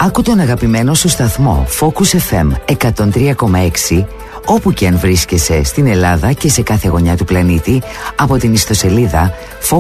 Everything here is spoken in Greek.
Άκου τον αγαπημένο σου σταθμό Focus FM 103,6 όπου και αν βρίσκεσαι στην Ελλάδα και σε κάθε γωνιά του πλανήτη από την ιστοσελίδα